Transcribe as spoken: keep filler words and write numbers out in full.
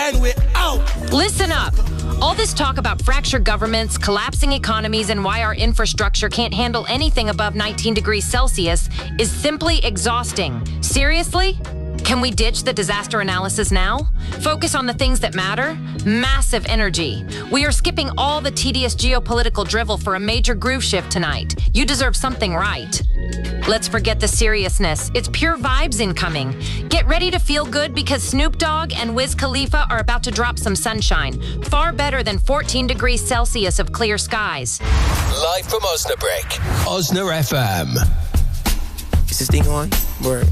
and we out. Listen up. All this talk about fractured governments, collapsing economies, and why our infrastructure can't handle anything above nineteen degrees Celsius is simply exhausting. Seriously? Can we ditch the disaster analysis now? Focus on the things that matter? Massive energy. We are skipping all the tedious geopolitical drivel for a major groove shift tonight. You deserve something right. Let's forget the seriousness. It's pure vibes incoming. Get ready to feel good because Snoop Dogg and Wiz Khalifa are about to drop some sunshine. Far better than fourteen degrees Celsius of clear skies. Live from Osnabrück, Osna F M. Is this thing on? Word.